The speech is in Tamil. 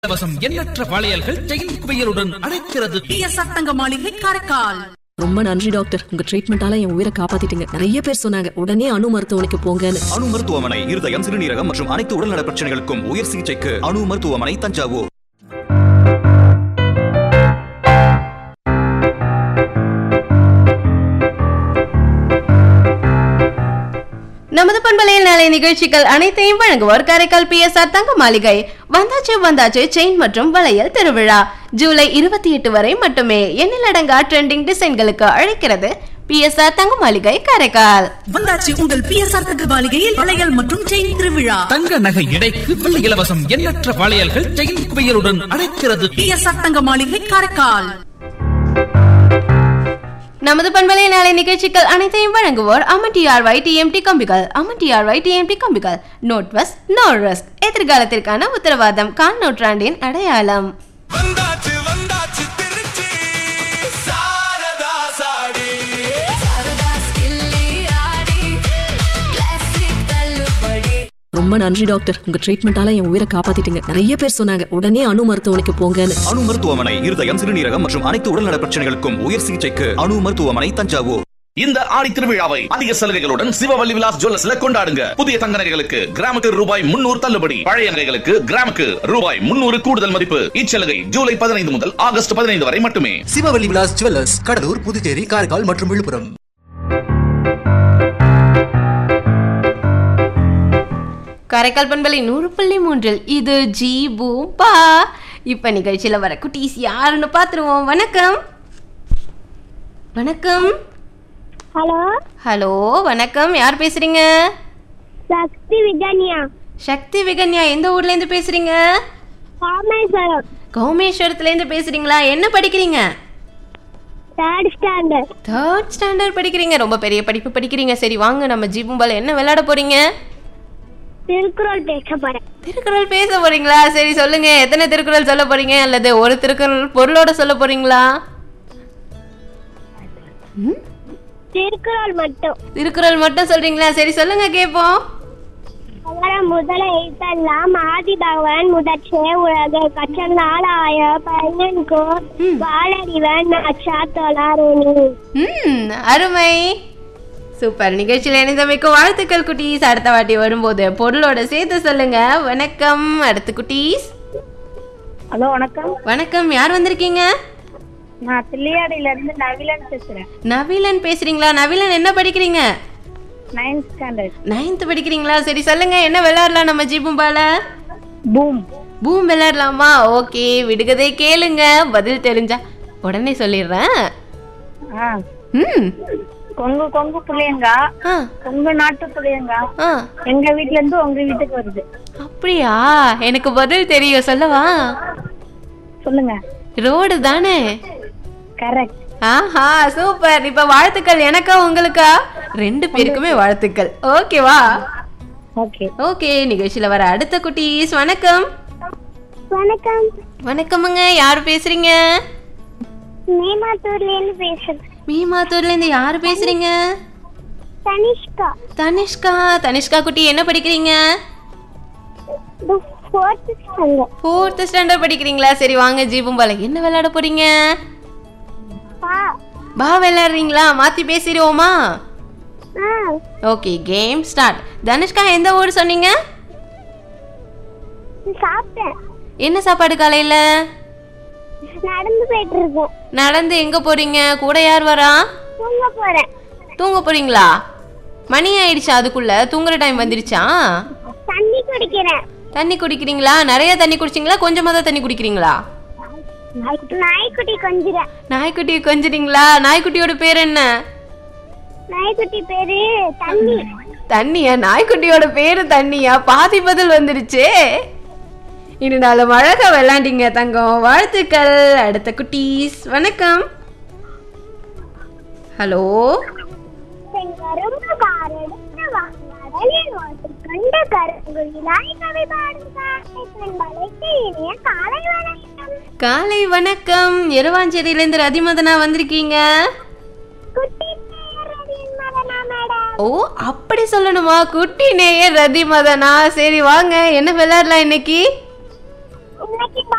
இலவசம் எண்ணற்ற வளையல்கள் செயின் குவியலுடன் அழைக்கிறது. பிஎஸ்ஆர் தங்க மாளிகை காரைக்கால். ரொம்ப நன்றி டாக்டர், உங்க ட்ரீட்மெண்டால என் உயிரை காப்பாத்திட்டீங்க. நிறைய பேர் சொன்னாங்க உடனே அணு மருத்துவமனைக்கு போங்கன்னு. அணு மருத்துவமனை இருதயம், சிறுநீரகம் மற்றும் அனைத்து உடல்நல பிரச்சனைகளுக்கும் உயர் சிகிச்சைக்கு அணு மருத்துவமனை, தஞ்சாவூர். நமது பண்பலையில் நாளை நிகழ்ச்சிகள் அனைத்தையும் வழங்குவோர் காரைக்கால் பிஎஸ்ஆர் தங்க மாளிகை. வந்தாச்சு செயின் மற்றும் வளையல் திருவிழா ஜூலை 28 வரை மட்டுமே. எண்ணிலடங்கா ட்ரெண்டிங் டிசைன்களுக்கு அழைக்கிறது பிஎஸ்ஆர் தங்க மாளிகை காரைக்கால். வந்தாச்சு உங்கள் பிஎஸ்ஆர் தங்க மாளிகையில் வளையல் மற்றும் செயின் திருவிழா. தங்க நகை எடைக்கு வெள்ளி இலவசம் எண்ணற்ற வளையல்கள் செயின் குவியலுடன் அழைக்கிறது. பிஎஸ்ஆர் தங்க மாளிகை காரைக்கால். நமது பண்பலையில் நாளை நிகழ்ச்சிகள் அனைத்தையும் வழங்குவோர் அமன் டிஎம்டி கம்பிகள். அமன் டிஎம்டி கம்பிகள், நோ ட்வஸ்ட் நோ ரிஸ்க், எதிர்காலத்திற்கான உத்தரவாதம், கால் நூற்றாண்டின் அடையாளம். ரொம்ப நன்றி டாக்டர், உங்க ட்ரீட்மெண்டால என் உயிரை காப்பாத்திட்டீங்க. நிறைய பேர் சொன்னாங்க உடனே அணு மருத்துவமனைக்கு போங்கன்னு. அணு மருத்துவமனை இருதயம், சிறுநீரகம் மற்றும் அனைத்து உடல்நல பிரச்சனைகளுக்கும் உயர் சிகிச்சைக்கு அணு மருத்துவமனை, தஞ்சாவூர். இந்த ஆடி திருவிழாவை அதிக சலுகைகளுடன் சிவவல்லி விலாஸ் ஜுவல்லர்ஸ்ல கொண்டாடுங்க. புதிய தங்க நகைகளுக்கு கிராமுக்கு ரூபாய் 300 தள்ளுபடி, பழைய நகைகளுக்கு கிராமுக்கு ரூபாய் 300 கூடுதல் மதிப்பு. இச்சலுகை ஜூலை 15 முதல் ஆகஸ்ட் 15 வரை மட்டுமே. சிவவல்லி விலாஸ் ஜுவல்லர்ஸ், கடலூர், புதுச்சேரி, காரைக்கால் மற்றும் விழுப்புரம். காரைக்கால் பண்பலை 100.3 இது ஜி பூம்பா. இப்ப நிகழ்ச்சியில வர குட்டீஸ் யாருன்னு பாத்துருவோம். வணக்கம் வணக்கம். ஹலோ ஹலோ வணக்கம், யார் பேசுறீங்க? சக்தி விகன்யா. சக்தி விகன்யா, எந்த ஊர்ல இருந்து பேசுறீங்க? ராமேஸ்வரம். கோமேஸ்வரத்துல இருந்து பேசுறீங்களா? என்ன படிக்கிறீங்க? தேர்ட் ஸ்டாண்டர்ட் படிக்கிறீங்க. ரொம்ப பெரிய படிப்பு படிக்கிறீங்க. சரி வாங்க, நம்ம ஜி பூம்பால என்ன விளையாட போறீங்க? திருக்குறள் பேச போறேன். திருக்குறள் பேச போறீங்களா? சரி சொல்லுங்க, எத்தனை திருக்குறள் சொல்ல போறீங்க? அல்லது ஒரு திருக்குறள் பொருளோட சொல்ல போறீங்களா? திருக்குறள் மட்டும் சொல்றீங்களா? சரி சொல்லுங்க கேப்போம். முதல எழுத்தெல்லாம் ஆதி பகவான் முதற்றே உலக கற்றனால் ஆய பையன்கோ வாழறிவன் அச்சாத்தோளாரோனி. அருமை, சூப்பர். நிகழ்ச்சியில் இணைந்தமைக்கு வாழ்த்துக்கள் குட்டீஸ். அடுத்த வாட்டி வரும்போது பொருளோட சேர்த்து சொல்லுங்க. வணக்கம். அடுத்து குட்டீஸ். ஹலோ வணக்கம். வணக்கம், யார் வந்திருக்கீங்க? நான் தில்லையாடியில இருந்து நவிலன் பேசுறேன். நவிலன் பேசுறீங்களா? நவிலன் என்ன படிக்கிறீங்க? 9th standard. 9th படிக்கிறீங்களா? சரி சொல்லுங்க, என்ன விளையாடலாம் நம்ம ஜீபும்பால? பூம் விளையாடலாமா? ஓகே, விடுகதை கேளுங்க. பதில் தெரிஞ்சா உடனே சொல்லிடுறேன். கொங்கு கொங்கு புளியங்கா, கொங்கு நாட்டு புளியங்கா எங்க வீட்ல இருந்து உங்க வீட்டுக்கு வருது. அப்படியா? எனக்கு பதில் தெரியும், சொல்லவா? சொல்லுங்க. ரோடு தானே? கரெக்ட். ஆஹா, சூப்பர். இப்ப வாழ்த்துக்கள் எனக்கா உங்களுக்கா? 2 பேருக்குமே வாழ்த்துக்கள். ஓகேவா? Okay okay. நிகழ்ச்சியில வர அடுத்த குட்டீஸ். வணக்கம். வணக்கம். வணக்கமுங்க, யார் பேசுறீங்க? மீமாத்தூர்ல இருந்து பேசுறேன். மீமாத்தூர்ல இருந்து யாரு பேசுறீங்க? தனிஷ்கா. தனிஷ்கா. தனிஷ்கா குட்டி, என்ன படிக்கிறீங்க? 4th ஸ்டாண்டர்ட் படிக்கிறீங்களா? சரி வாங்க ஜீபும்பால என்ன விளையாட போறீங்க? பா விளையாடுறீங்களா? மாத்தி பேசிடுவோமா? Okay, game start. தனுஷ்கா, எந்த ஊர் சொன்னீங்க? என்ன சாப்பாடு காலையில? நடந்து போயிட்டு இருக்கேன். நடந்து எங்க போறீங்க? கூட யார் வரா? தூங்க போறேன். தூங்க போறீங்களா? மணி ஆயிடுச்சா? அதுக்குள்ள தூங்குற டைம் வந்துருச்சா? தண்ணி குடிக்கிறேன். தண்ணி குடிக்கிறீங்களா? நிறைய தண்ணி குடிச்சிங்களா? கொஞ்சமா தான் தண்ணி குடிக்கிறீங்களா? நாய்க்குட்டி கொஞ்சிறேன். நாய்க்குட்டி கொஞ்சறீங்களா? நாய்க்குட்டியோட பேர் என்ன? நாய்க்குட்டி பேரு தண்ணி. தண்ணியா? நாய்க்குட்டியோட பேரு தண்ணியா? பாதி பதில் வந்துருச்சு. இனி நாள அழகா விளையாண்டிங்க தங்கம். வாழ்த்துக்கள். அடுத்த குட்டீஸ். வணக்கம். ஹலோ. காலை வணக்கம். எருவாஞ்சேரியில இருந்து ரதிமதனா வந்திருக்கீங்க. ஓ, அப்படி சொல்லணுமா? குட்டி நேயர் ரதிமதனா. சரி வாங்க, என்ன விளையாடலாம் இன்னைக்கு?